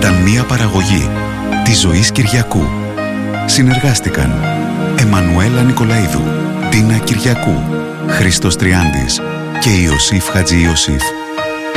Ήταν μια παραγωγή της Ζωής Κυριακού. Συνεργάστηκαν Εμμανουέλα Νικολαίδου, Τίνα Κυριακού, Χρήστος Τριάντης και Ιωσήφ Χατζη Ιωσήφ.